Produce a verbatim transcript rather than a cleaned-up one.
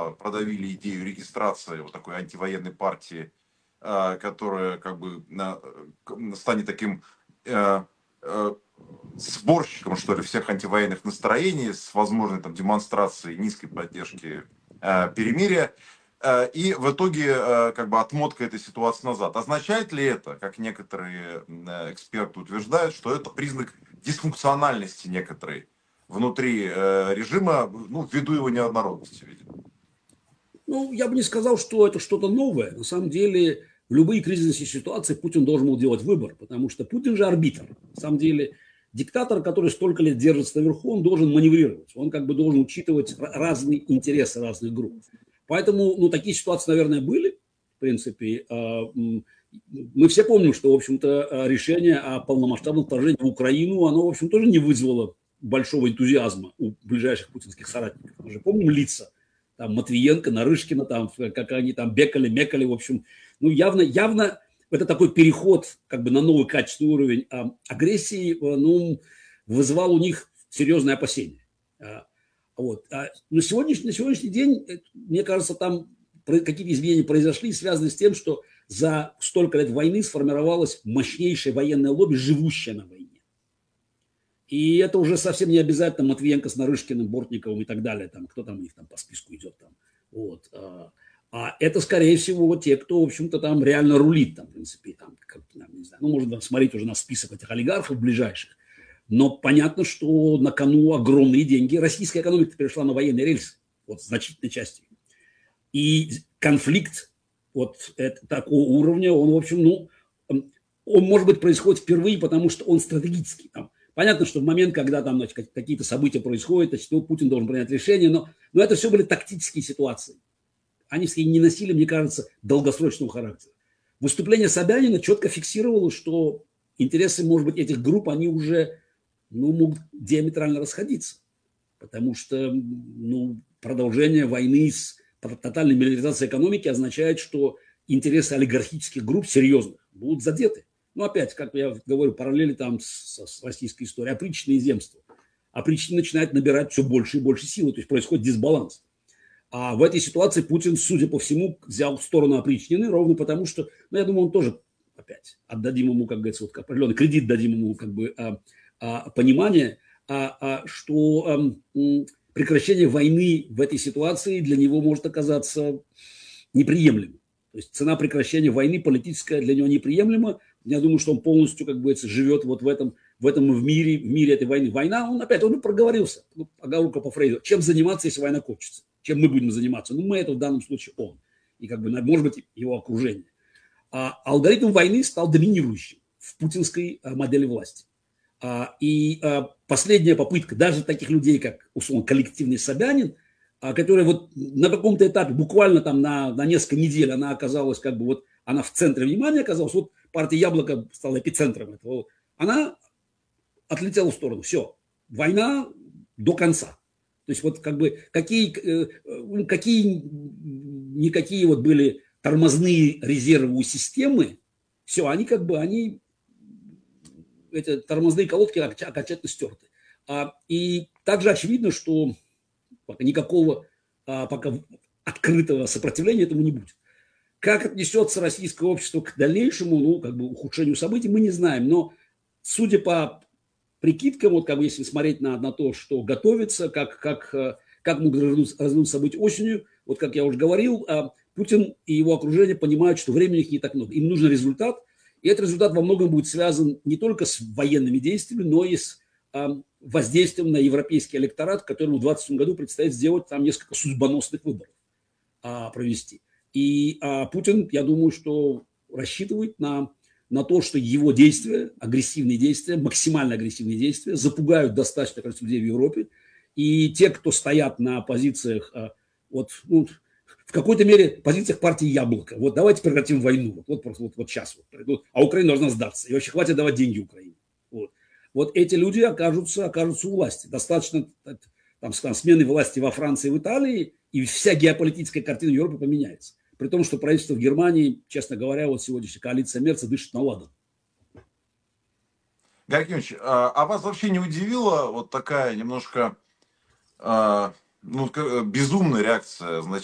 э, продавили идею регистрации вот такой антивоенной партии, э, которая как бы на- к- станет таким э, э, сборщиком, что ли, всех антивоенных настроений с возможной там демонстрацией низкой поддержки э, перемирия. Э, И в итоге э, как бы отмотка этой ситуации назад. Означает ли это, как некоторые э, эксперты утверждают, что это признак дисфункциональности некоторой внутри э, режима, ну, ввиду его неоднородности, видимо? Ну, я бы не сказал, что это что-то новое. На самом деле, в любые кризисные ситуации Путин должен был делать выбор, потому что Путин же арбитр. На самом деле, диктатор, который столько лет держится наверху, он должен маневрировать. Он как бы должен учитывать разные интересы разных групп. Поэтому, ну, такие ситуации, наверное, были, в принципе. Мы все помним, что, в общем-то, решение о полномасштабном вторжении в Украину, оно, в общем, тоже не вызвало большого энтузиазма у ближайших путинских соратников. Мы же помним лица. Там Матвиенко, Нарышкина, там, как они там бекали, мекали, в общем. Ну, явно, явно это такой переход как бы на новый качественный уровень а, агрессии, ну, вызывал у них серьезные опасения. А, вот. А на, сегодняшний, на сегодняшний день, мне кажется, там какие-то изменения произошли, связанные с тем, что за столько лет войны сформировалось мощнейшее военное лобби, живущее на войне. И это уже совсем не обязательно Матвиенко с Нарышкиным, Бортниковым и так далее. Там, кто там у них там по списку идет. Там. Вот. А это, скорее всего, вот те, кто, в общем-то, там реально рулит. Там, в принципе, там, как, не знаю, ну, можно смотреть уже на список этих олигархов ближайших. Но понятно, что на кону огромные деньги. Российская экономика перешла на военные рельсы. Вот, значительной части. И конфликт вот это, такого уровня, он, в общем, ну, он, может быть, происходит впервые, потому что он стратегический. Там, понятно, что в момент, когда там, значит, какие-то события происходят, значит, ну, Путин должен принять решение, но, но это все были тактические ситуации. Они все не носили, мне кажется, долгосрочного характера. Выступление Собянина четко фиксировало, что интересы, может быть, этих групп, они уже, ну, могут диаметрально расходиться. Потому что, ну, продолжение войны с тотальной милитаризацией экономики означает, что интересы олигархических групп серьезных будут задеты. Ну, опять, как я говорю, параллели там с, с российской историей. Опричнины земства. Опричнины начинают набирать все больше и больше силы, то есть происходит дисбаланс. А в этой ситуации Путин, судя по всему, взял в сторону опричнины, ровно потому что, ну, я думаю, он тоже, опять, отдадим ему, как говорится, вот определенный кредит дадим ему, как бы, а, а, понимание, а, а, что а, прекращение войны в этой ситуации для него может оказаться неприемлемым. То есть цена прекращения войны политическая для него неприемлема. Я думаю, что он полностью, как бы, живет вот в этом, в этом в мире, в мире этой войны. Война, он опять, он проговорился, ну, оговорка по Фрейду. Чем заниматься, если война кончится? Чем мы будем заниматься? Ну, мы это в данном случае он. И, как бы, может быть, его окружение. А алгоритм войны стал доминирующим в путинской модели власти. И последняя попытка даже таких людей, как, условно, коллективный Собянин, которая вот на каком-то этапе, буквально там на, на несколько недель, она оказалась как бы вот, она в центре внимания оказалась, вот партия Яблоко стала эпицентром этого, она отлетела в сторону, все, война до конца. То есть вот как бы какие, какие никакие вот были тормозные резервы у системы, все, они как бы, они, эти тормозные колодки окончательно стерты. И также очевидно, что пока никакого а, пока открытого сопротивления этому не будет. Как отнесется российское общество к дальнейшему, ну, как бы ухудшению событий, мы не знаем. Но судя по прикидкам, вот как бы если смотреть на, на то, что готовится, как, как, как могут развернуться события осенью, вот как я уже говорил, Путин и его окружение понимают, что времени их не так много. Им нужен результат, и этот результат во многом будет связан не только с военными действиями, но и с воздействием на европейский электорат, которому в две тысячи двадцатом году предстоит сделать там несколько судьбоносных выборов а, провести. И а, Путин, я думаю, что рассчитывает на, на то, что его действия, агрессивные действия, максимально агрессивные действия запугают достаточно количество людей в Европе. И те, кто стоят на позициях, а, вот, ну, в какой-то мере позициях партии Яблоко. Вот давайте прекратим войну. Вот, вот, вот, вот сейчас. Вот, а Украина должна сдаться. И вообще хватит давать деньги Украине. Вот. Вот эти люди окажутся, окажутся у власти. Достаточно там, смены власти во Франции и в Италии, и вся геополитическая картина Европы поменяется. При том, что правительство в Германии, честно говоря, вот сегодняшняя коалиция Мерца дышит на ладан. Георгий Евгеньевич, а, а вас вообще не удивила вот такая немножко а, ну, безумная реакция, значит,